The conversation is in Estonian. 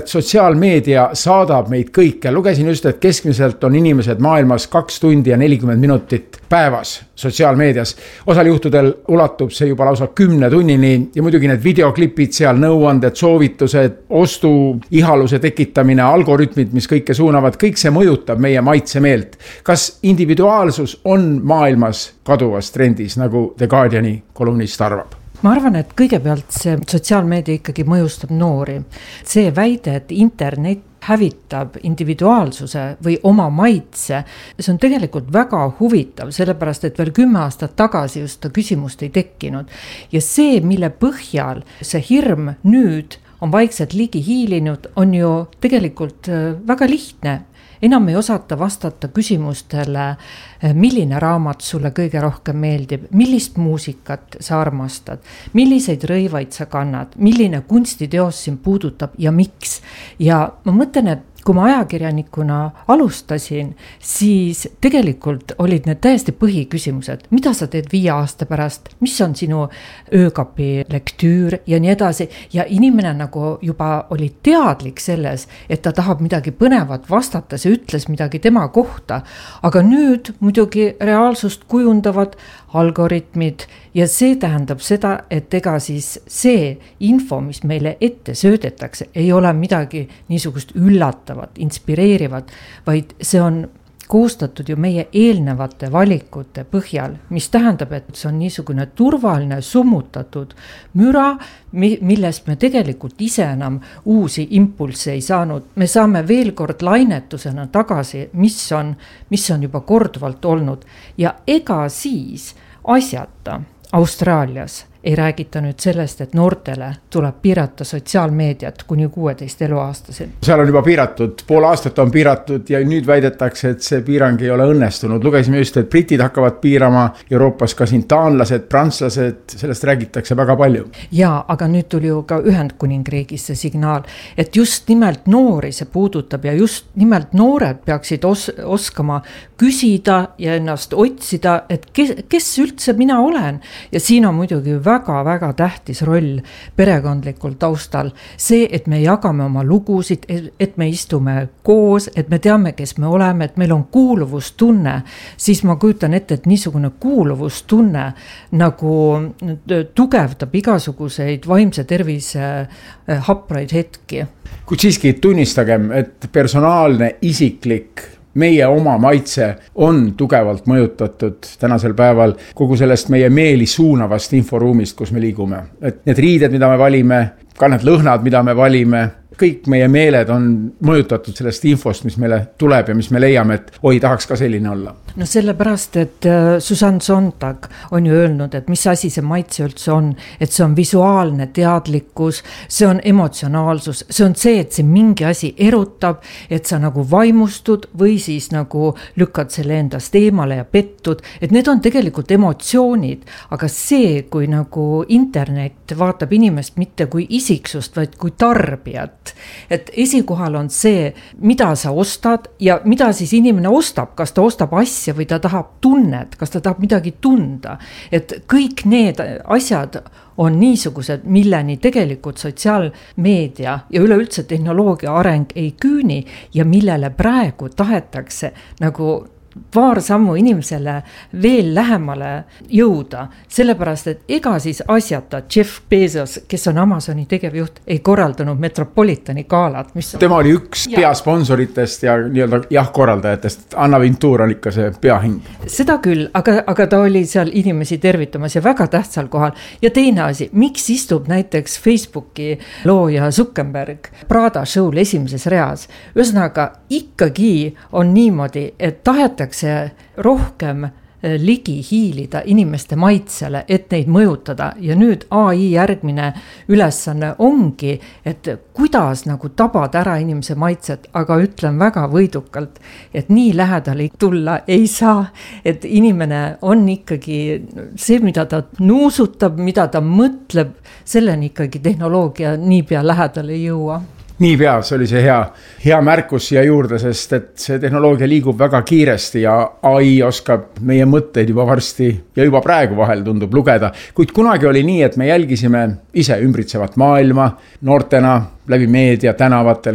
sotsiaalmeedia saadab meid kõike. Lugesin just, et keskmiselt on inimesed maailmas 2 tundi ja 40 minutit päevas sotsiaalmeedias. Osal juhtudel ulatub see juba lausa 10 tunnini ja muidugi need videoklipid seal, nõuanded, soovitused, ihaluse tekitamine, algoritmid, mis kõike suunavad, kõik see mõjutab meie maitsemeelt. Kas individuaalsus on maailmas kaduvas trendis, nagu The Guardiani kolumnist arvab? Ma arvan, et kõigepealt see sotsiaalmeedia ikkagi mõjustab noori. See väide, et internet hävitab individuaalsuse või oma maitse, see on tegelikult väga huvitav, sellepärast et veel 10 aastat tagasi just ta küsimust ei tekkinud. Ja see, mille põhjal see hirm nüüd on vaikselt ligi hiilinud, on ju tegelikult väga lihtne. Enam ei osata vastata küsimustele, milline raamat sulle kõige rohkem meeldib, millist muusikat sa armastad, milliseid rõivaid sa kannad, milline kunstiteos sind puudutab ja miks. Ja ma mõtlen, et kui ma ajakirjanikuna alustasin, siis tegelikult olid need täiesti põhiküsimused. Mida sa teed 5 aasta pärast? Mis on sinu öökapi lektüür ja nii edasi? Ja inimene nagu juba oli teadlik selles, et ta tahab midagi põnevat vastata, see ütles midagi tema kohta. Aga nüüd muidugi reaalsust kujundavad algoritmid ja see tähendab seda, et ega siis see info, mis meile ette söödetakse, ei ole midagi niisugust üllatavat, inspireerivat, vaid see on koostatud ju meie eelnevate valikute põhjal, mis tähendab, et see on niisugune turvaline, summutatud müra, millest me tegelikult ise enam uusi impulsse ei saanud. Me saame veel kord lainetusena tagasi, mis on juba korduvalt olnud ja ega siis asjata Austraalias ei räägita nüüd sellest, et noortele tuleb piirata sotsiaalmeediat kuni 16 eluaastasel. Seal on juba piiratud, pool aastat on piiratud ja nüüd väidetakse, et see piirang ei ole õnnestunud. Lugesime just, et britid hakkavad piirama, Euroopas ka siin taanlased, prantslased, sellest räägitakse väga palju. Ja, aga nüüd tuli ju ka Ühendkuningriigis see signaal, et just nimelt noori see puudutab ja just nimelt noored peaksid oskama küsida ja ennast otsida, et kes üldse mina olen. Ja siin on muidugi väga tähtis roll perekondlikul taustal. See, et me jagame oma lugusid, et me istume koos, et me teame, kes me oleme, et meil on kuuluvustunne, siis ma kujutan ette, et niisugune kuuluvustunne nagu tugevdab igasuguseid vaimse tervise hapraid hetki. Kuid siiski tunnistagem, et personaalne, isiklik meie oma maitse on tugevalt mõjutatud tänasel päeval kogu sellest meie meeli suunavast inforuumist, kus me liigume. Et need riided, mida me valime, ka need lõhnad, mida me valime, kõik meie meeled on mõjutatud sellest infost, mis meile tuleb ja mis me leiame, et tahaks ka selline olla. No sellepärast, et Susan Sontag on ju öelnud, et mis asi see maitse üldse on, et see on visuaalne teadlikkus, see on emotsionaalsus, see on see, et see mingi asi erutab, et sa nagu vaimustud või siis nagu lükkad selle endast eemale ja pettud, et need on tegelikult emotsioonid, aga see, kui nagu internet vaatab inimest mitte kui isiksust, vaid kui tarbijat, et esikohal on see, mida sa ostad ja mida siis inimene ostab, kas ta ostab asja või ta tahab tunnet, kas ta tahab midagi tunda, et kõik need asjad on niisugused, milleni tegelikult sotsiaalmeedia ja üleüldse tehnoloogia areng ei küüni ja millele praegu tahetakse nagu paar sammu inimesele veel lähemale jõuda, sellepärast, et ega siis asjata Jeff Bezos, kes on Amazoni tegevjuht, ei korraldanud Metropolitani galat. Tema oli üks peasponsoritest ja nii-öelda korraldajatest. Anna Vintour on ikka see peahing. Seda küll, aga ta oli seal inimesi tervitamas ja väga tähtsal kohal. Ja teine asi, miks istub näiteks Facebooki looja Zuckerberg Prada show'l esimeses reas? Ühesõnaga, ikkagi on niimoodi, et tahetakse rohkem ligi hiilida inimeste maitsele, et neid mõjutada ja nüüd AI järgmine ülesanne ongi, et kuidas nagu tabada ära inimese maitset, aga ütlen väga võidukalt, et nii lähedale tulla ei saa, et inimene on ikkagi see, mida ta nuusutab, mida ta mõtleb, selleni ikkagi tehnoloogia niipea lähedale ei jõua. Niipea, see oli see hea märkus siia juurde, sest et see tehnoloogia liigub väga kiiresti ja AI oskab meie mõtteid juba varsti ja juba praegu vahel tundub lugeda. Kuid kunagi oli nii, et me jälgisime ise ümbritsevat maailma noortena läbi meedia, tänavatel,